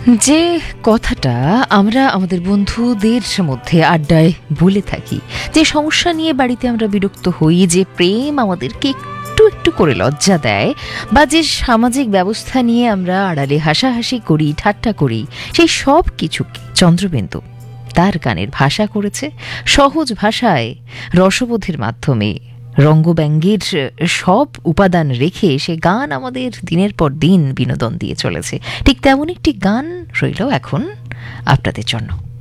যে কথাটা আমরা আমাদের বন্ধুদের মধ্যে আড্ডায় বলে থাকি, যে সমস্যা নিয়ে বাড়িতে আমরা বিরক্ত হই, যে প্রেম আমাদেরকে একটু একটু করে লজ্জা দেয়, বা যে সামাজিক ব্যবস্থা নিয়ে আমরা আড়ালে হাসাহাসি করি, ঠাট্টা করি, সেই সব কিছুকে চন্দ্রবিন্দু তার গানের ভাষা করেছে সহজ ভাষায়, রসবোধের মাধ্যমে, রঙ্গব্যঙ্গের সব উপাদান রেখে সে গান আমাদের দিনের পর দিন বিনোদন দিয়ে চলেছে। ঠিক তেমন একটি গান রইল এখন আপনাদের জন্য।